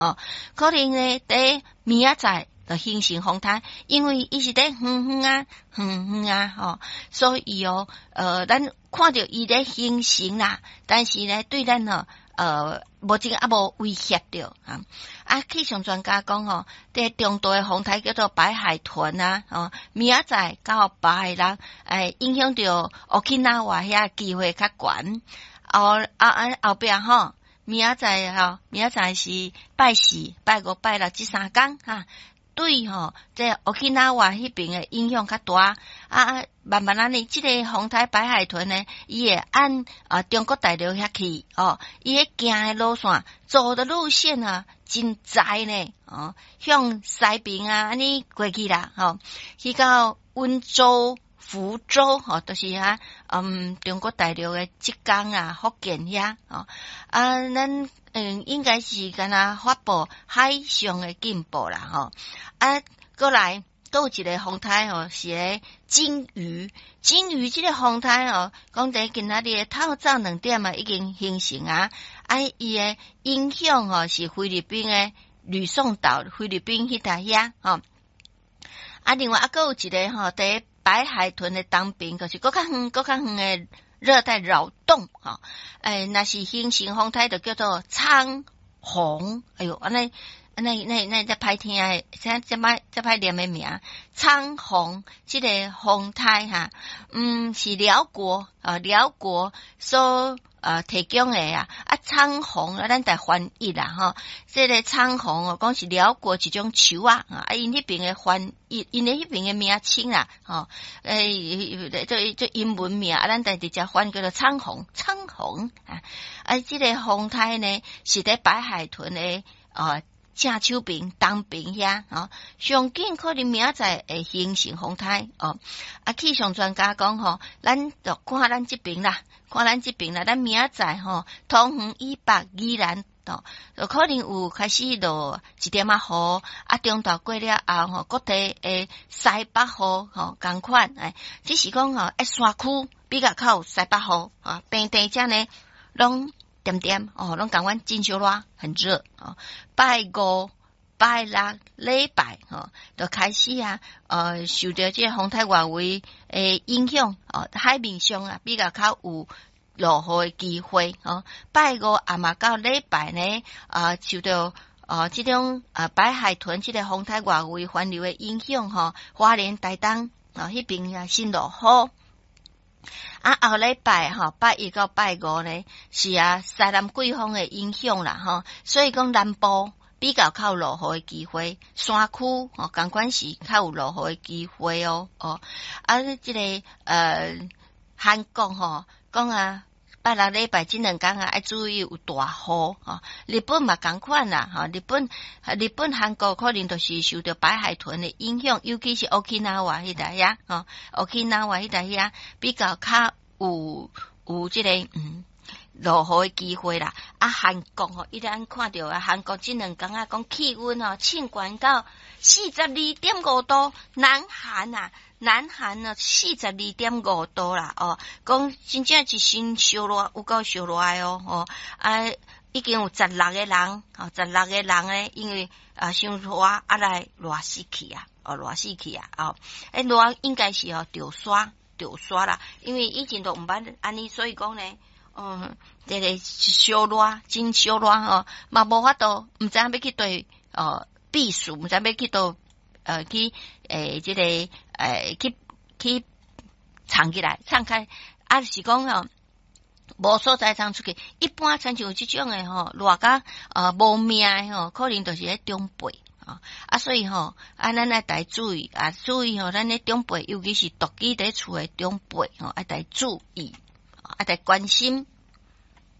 可能呢在明仔载就形成风台，因为伊是在远啊，所以咱看到伊在形成啦，但是呢对咱无这个无威胁着气象专家讲在中度的风台叫做白海豚明仔载到白人影响到Okinawa遐机会较悬，后壁明仔载是拜4、拜5、拜6这3天对这 Okinawa 迄边的影响较大慢慢呢，这个风台白海豚呢，伊会按中国大陆遐去伊迄行的路线走的路线真窄呢向西边安尼过去啦去到温州、福州都是中国大陆的浙江福建遐咱应该是敢若发布海上的进步啦过来都有一个风台是咧金鱼这个风台讲在今仔日的透早2点已经形成伊的影响是菲律宾的吕宋岛、菲律宾迄搭遐另外还有一个在白海豚的东边，就是更较远的热带扰动那是形成风台就叫做苍红。哎哟，那在歹听诶，这歹念的名苍红，这个风台是辽国所提供的苍红咱在翻译啦这个苍红讲是辽国一种树因迄边的翻译，因迄边的名称啦这英文名咱在直接翻叫做苍红这个风台呢是在白海豚的正手边东边遐上紧可能明仔载会形成风台气象专家讲咱就看咱这边啦，咱明仔载东园以北宜兰就可能有开始落一点雨中岛过了后各地的西北雨同款只是讲山区比较有西北雨平地遮呢拢点拢同阮真烧热很热拜5、拜6礼拜就开始受到这个风台外围的影响海面上比较有落雨的机会拜5也嘛到礼拜呢受到这种白海豚这个风台外围环流的影响花莲台东迄边先落雨后礼拜拜1到拜5呢是西南季风的影响啦所以讲南部比较有落雨的机会，山区同款是较有落雨的机会这个韩国讲拜6礼拜这2天要注意有大雨日本嘛同款啦日本韩国可能就是受到白海豚的影响，尤其是 Okinawa 迄搭遐Okinawa 迄搭遐比较有这个落雨的机会啦韩国伊咱看到韩国这2天讲气温升悬到 42.5 度，南韩 42.5 度啦讲真正是真烧热，有够烧热已经有16个人呢因为伤热来热死去热应该是着刷啦，因为以前都毋捌安尼，所以讲呢这个烧热真烧热嘛无法度，毋知影要去对避暑，毋知要去倒去这个去藏起来敞开是讲无所在通出去，一般亲像这种的热甲无命的可能就是在中背所以咱要得注意咱咧中背，尤其是独居在厝的中背要得注意，要得关心